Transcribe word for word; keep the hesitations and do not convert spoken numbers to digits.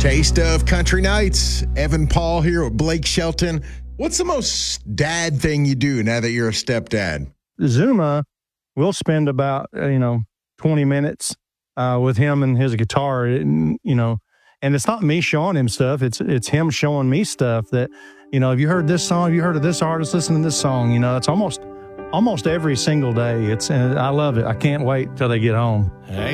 Taste of Country Nights. Evan Paul here with Blake Shelton. What's the most dad thing you do now that you're a stepdad? Zuma, we'll spend about, uh, you know, twenty minutes uh, with him and his guitar, and, you know, and it's not me showing him stuff. It's it's him showing me stuff that, you know, have you heard this song? Have you heard of this artist? Listen to this song. You know, it's almost almost every single day. It's and I love it. I can't wait till they get home. Hey.